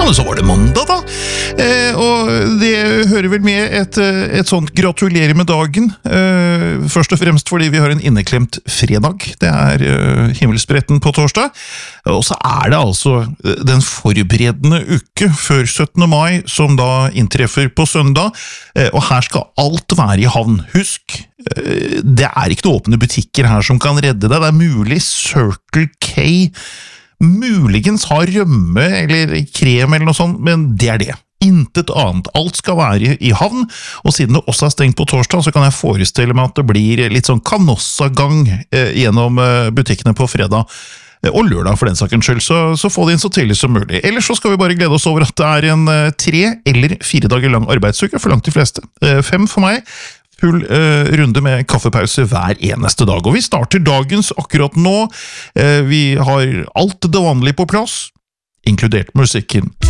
men så var det mandag da, og det hører vel med et sånt gratulerer med dagen, først og fremst fordi vi har en inneklemt fredag, det himmelspretten på torsdag, og så det altså den forberedende uke før 17. mai, som da inntreffer på søndag, og her skal alt være i havn. Husk, det ikke noen åpne butikker her som kan redde deg, det mulig Circle K muligens har rømme eller krem eller noe sånt, men det det. Intet annet. Alt skal være i havn, og siden det også stengt på torsdag, så kan jeg forestille meg at det blir litt sånn kanossagang gjennom butikkene på fredag og lørdag for den sakens skyld, så få det inn så tidlig som mulig. Ellers så skal vi bare glede oss over at det en 3 eller 4 dager lang arbeidsuke for langt de fleste. 5 for meg. Full runde med kaffepause hver eneste dag, og vi starter dagens akkurat nå. Vi har alt det vanlige på plass, inkludert musikken.